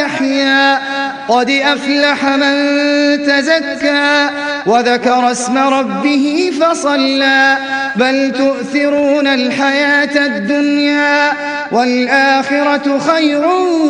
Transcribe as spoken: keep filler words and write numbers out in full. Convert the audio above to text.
يحيى قد أفلح من تزكى وذكر اسم ربه فصلى بل تؤثرون الحياة الدنيا والآخرة خير